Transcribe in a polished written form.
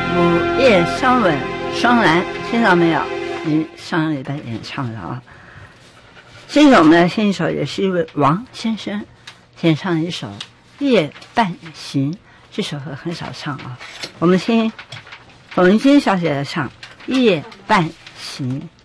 午夜相吻双蓝，听到没有？你上个礼拜演唱的啊。这首我们来听一首，也是一位王先生演唱一首《夜半行》，这首歌很少唱啊。我们听冯云金小姐的唱《夜半行》。